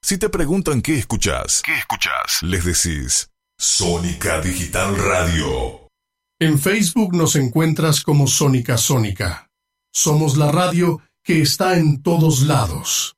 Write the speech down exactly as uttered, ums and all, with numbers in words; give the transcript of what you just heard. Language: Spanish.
Si te preguntan qué escuchás, ¿qué escuchás? Les decís Sónica Digital Radio. En Facebook nos encuentras como Sónica Sónica. Somos la radio que está en todos lados.